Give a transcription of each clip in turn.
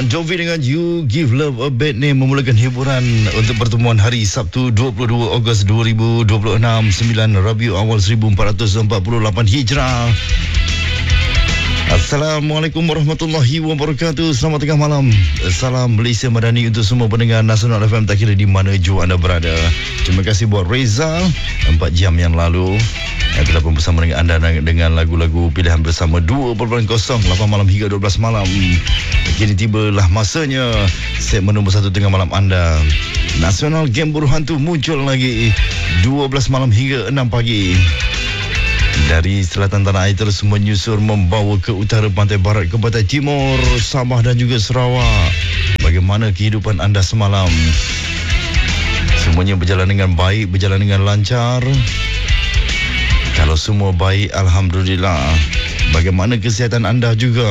Bon Jovi dengan You Give Love a Bad Name memulakan hiburan untuk pertemuan hari Sabtu 22 Ogos 2026 9 Rabiul Awal 1448 Hijrah. Assalamualaikum warahmatullahi wabarakatuh. Selamat tengah malam. Salam Malaysia Madani untuk semua pendengar Nasional FM tak kira di mana jua anda berada. Terima kasih buat Reza 4 jam yang lalu telah pun bersama dengan anda dengan lagu-lagu pilihan bersama 2.0 8 malam hingga 12 malam. Kini tibalah masanya segmen nombor 1 tengah malam anda. Nasional Game Buruh Hantu muncul lagi 12 malam hingga 6 pagi. Dari selatan tanah air terus menyusur membawa ke utara pantai barat ke pantai timur, Sabah dan juga Sarawak. Bagaimana kehidupan anda semalam? Semuanya berjalan dengan baik, berjalan dengan lancar? Kalau semua baik, Alhamdulillah. Bagaimana kesihatan anda juga?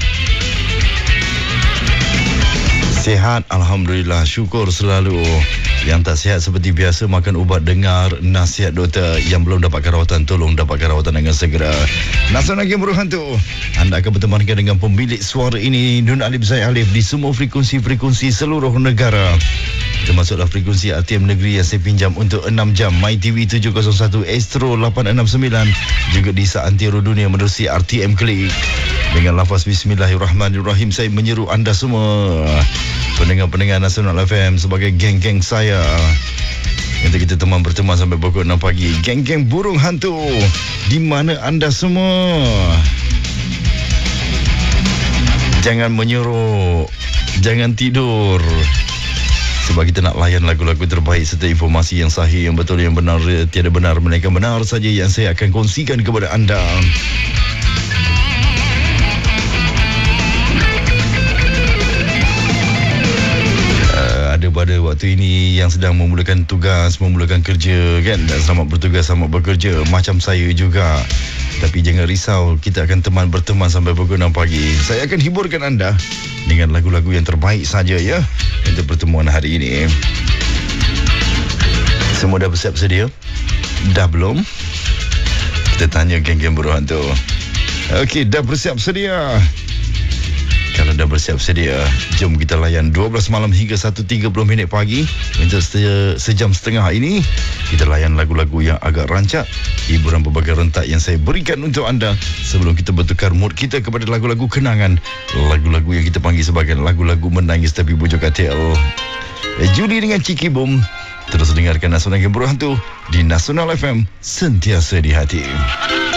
Sihat, Alhamdulillah. Syukur selalu. Yang tak sihat seperti biasa, makan ubat, dengar nasihat doktor. Yang belum dapatkan rawatan, tolong dapatkan rawatan dengan segera. Nasional Game Buruh Hantu, anda akan bertemankan dengan pemilik suara ini, Nun Alif Zaid Alif, di semua frekuensi-frekuensi seluruh negara, termasuklah frekuensi RTM Negeri yang saya pinjam untuk 6 jam, MyTV 701, Astro 869, juga di seantero dunia menerusi RTM Klik. Dengan lafaz Bismillahirrahmanirrahim, saya menyeru anda semua pendengar-pendengar Nasional FM sebagai geng-geng saya untuk kita berteman sampai pukul 6 pagi. Geng-geng burung hantu, di mana anda semua? Jangan menyuruh, jangan tidur, sebab kita nak layan lagu-lagu terbaik serta informasi yang sahih, yang betul, yang benar, tiada benar melainkan benar saja yang saya akan kongsikan kepada anda. Ada pada waktu ini yang sedang memulakan tugas, memulakan kerja kan, dan selamat bertugas, selamat bekerja, macam saya juga. Tapi jangan risau, kita akan berteman sampai pukul 6 pagi. Saya akan hiburkan anda dengan lagu-lagu yang terbaik saja ya untuk pertemuan hari ini. Semua dah bersiap sedia? Dah belum? Kita tanya geng-geng buruh hantu. Okey, dah bersiap sedia? Kalau dah bersiap sedia, jom kita layan 12 malam hingga 1.30 pagi. Untuk sejam setengah ini, kita layan lagu-lagu yang agak rancak, hiburan berbagai rentak yang saya berikan untuk anda sebelum kita bertukar mood kita kepada lagu-lagu kenangan, lagu-lagu yang kita panggil sebagai lagu-lagu menangis tapi bujuk ATL. Juli dengan Ciki Boom. Terus dengarkan Nasional Game Buruh Hantu di Nasional FM, sentiasa di hati.